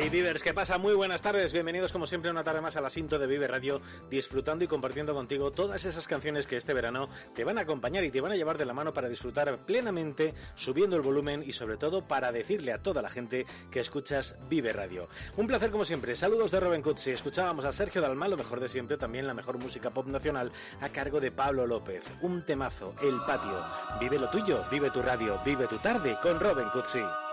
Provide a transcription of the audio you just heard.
Hey Vivers, ¿qué pasa? Muy buenas tardes, bienvenidos como siempre una tarde más al Asinto de Vive Radio, disfrutando y compartiendo contigo todas esas canciones que este verano te van a acompañar y te van a llevar de la mano para disfrutar plenamente, subiendo el volumen y sobre todo para decirle a toda la gente que escuchas Vive Radio. Un placer como siempre, saludos de Robin Cutsi, escuchábamos a Sergio Dalma, lo mejor de siempre, también la mejor música pop nacional a cargo de Pablo López, un temazo, El Patio. Vive lo tuyo, vive tu radio, vive tu tarde con Robin Cutsi.